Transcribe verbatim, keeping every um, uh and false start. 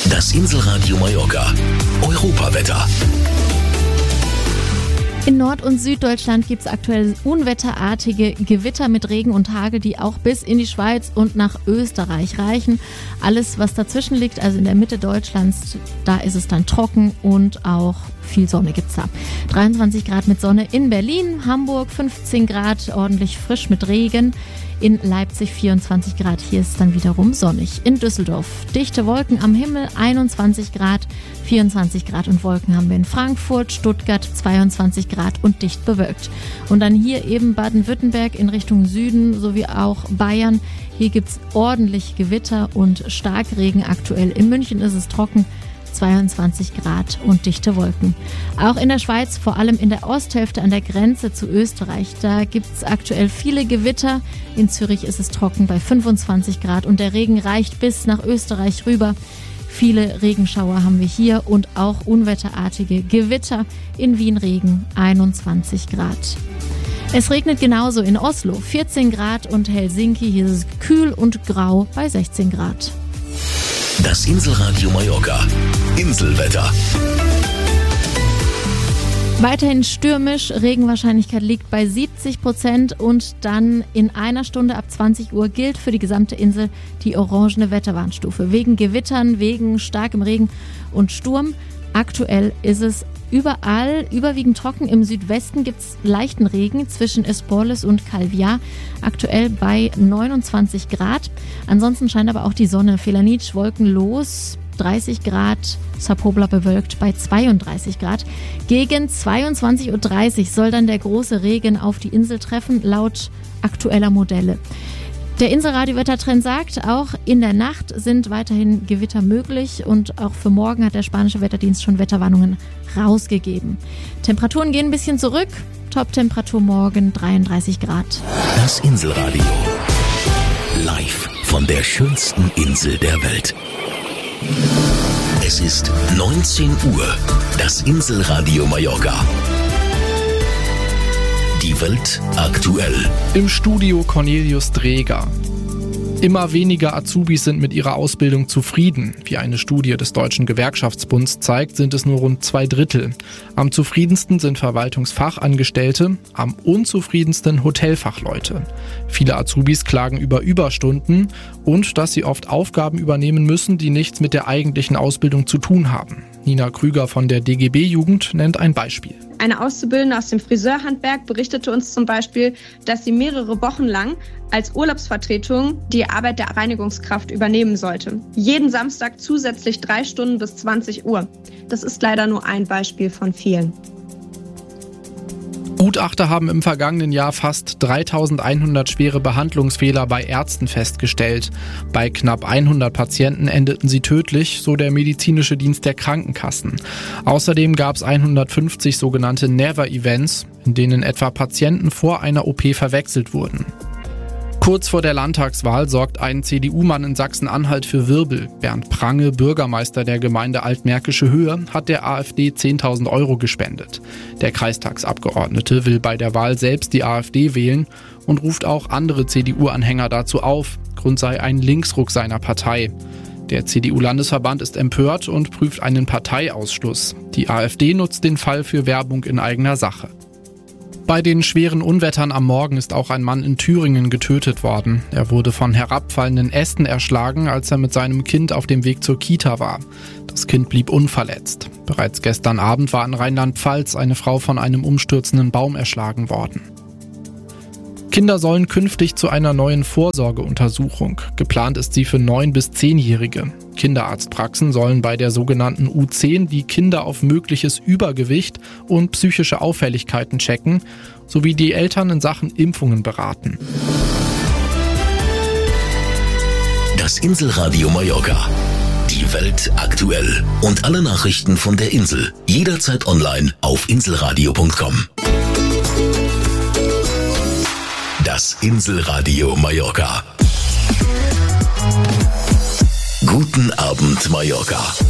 Das Inselradio Mallorca. Europawetter. In Nord- und Süddeutschland gibt es aktuell unwetterartige Gewitter mit Regen und Hagel, die auch bis in die Schweiz und nach Österreich reichen. Alles, was dazwischen liegt, also in der Mitte Deutschlands, da ist es dann trocken und auch viel Sonne gibt's da. dreiundzwanzig Grad mit Sonne in Berlin, Hamburg fünfzehn Grad, ordentlich frisch mit Regen. In Leipzig vierundzwanzig Grad, hier ist es dann wiederum sonnig. In Düsseldorf dichte Wolken am Himmel, einundzwanzig Grad, vierundzwanzig Grad und Wolken haben wir in Frankfurt, Stuttgart zweiundzwanzig Grad und dicht bewölkt. Und dann hier eben Baden-Württemberg in Richtung Süden sowie auch Bayern. Hier gibt's ordentlich Gewitter und Starkregen aktuell. In München ist es trocken, zweiundzwanzig Grad und dichte Wolken. Auch in der Schweiz, vor allem in der Osthälfte an der Grenze zu Österreich, da gibt es aktuell viele Gewitter. In Zürich ist es trocken bei fünfundzwanzig Grad und der Regen reicht bis nach Österreich rüber. Viele Regenschauer haben wir hier und auch unwetterartige Gewitter. In Wien Regen, einundzwanzig Grad. Es regnet genauso in Oslo, vierzehn Grad und Helsinki, hier ist es kühl und grau bei sechzehn Grad. Das Inselradio Mallorca. Inselwetter. Weiterhin stürmisch, Regenwahrscheinlichkeit liegt bei siebzig Prozent und dann in einer Stunde ab zwanzig Uhr gilt für die gesamte Insel die orangene Wetterwarnstufe. Wegen Gewittern, wegen starkem Regen und Sturm. Aktuell ist es überall überwiegend trocken. Im Südwesten gibt es leichten Regen zwischen Esporles und Calviá. Aktuell bei neunundzwanzig Grad. Ansonsten scheint aber auch die Sonne. Felanitsch wolkenlos, dreißig Grad. Sapobla bewölkt bei zweiunddreißig Grad. Gegen zweiundzwanzig Uhr dreißig soll dann der große Regen auf die Insel treffen, laut aktueller Modelle. Der Inselradio-Wettertrend sagt, auch in der Nacht sind weiterhin Gewitter möglich und auch für morgen hat der spanische Wetterdienst schon Wetterwarnungen rausgegeben. Temperaturen gehen ein bisschen zurück, Top-Temperatur morgen dreiunddreißig Grad. Das Inselradio. Live von der schönsten Insel der Welt. Es ist neunzehn Uhr. Das Inselradio Mallorca. Die Welt aktuell. Im Studio Cornelius Dreger. Immer weniger Azubis sind mit ihrer Ausbildung zufrieden. Wie eine Studie des Deutschen Gewerkschaftsbunds zeigt, sind es nur rund zwei Drittel. Am zufriedensten sind Verwaltungsfachangestellte, am unzufriedensten Hotelfachleute. Viele Azubis klagen über Überstunden und dass sie oft Aufgaben übernehmen müssen, die nichts mit der eigentlichen Ausbildung zu tun haben. Nina Krüger von der D G B-Jugend nennt ein Beispiel. Eine Auszubildende aus dem Friseurhandwerk berichtete uns zum Beispiel, dass sie mehrere Wochen lang als Urlaubsvertretung die Arbeit der Reinigungskraft übernehmen sollte. Jeden Samstag zusätzlich drei Stunden bis zwanzig Uhr. Das ist leider nur ein Beispiel von vielen. Gutachter haben im vergangenen Jahr fast dreitausendeinhundert schwere Behandlungsfehler bei Ärzten festgestellt. Bei knapp hundert Patienten endeten sie tödlich, so der medizinische Dienst der Krankenkassen. Außerdem gab es hundertfünfzig sogenannte Never-Events, in denen etwa Patienten vor einer O P verwechselt wurden. Kurz vor der Landtagswahl sorgt ein C D U-Mann in Sachsen-Anhalt für Wirbel. Bernd Prange, Bürgermeister der Gemeinde Altmärkische Höhe, hat der AfD zehntausend Euro gespendet. Der Kreistagsabgeordnete will bei der Wahl selbst die AfD wählen und ruft auch andere C D U-Anhänger dazu auf. Grund sei ein Linksruck seiner Partei. Der C D U-Landesverband ist empört und prüft einen Parteiausschluss. Die AfD nutzt den Fall für Werbung in eigener Sache. Bei den schweren Unwettern am Morgen ist auch ein Mann in Thüringen getötet worden. Er wurde von herabfallenden Ästen erschlagen, als er mit seinem Kind auf dem Weg zur Kita war. Das Kind blieb unverletzt. Bereits gestern Abend war in Rheinland-Pfalz eine Frau von einem umstürzenden Baum erschlagen worden. Kinder sollen künftig zu einer neuen Vorsorgeuntersuchung. Geplant ist sie für neun- bis zehnjährige. Kinderarztpraxen sollen bei der sogenannten U zehn die Kinder auf mögliches Übergewicht und psychische Auffälligkeiten checken, sowie die Eltern in Sachen Impfungen beraten. Das Inselradio Mallorca. Die Welt aktuell. Und alle Nachrichten von der Insel. Jederzeit online auf inselradio punkt com. Das Inselradio Mallorca. Guten Abend, Mallorca.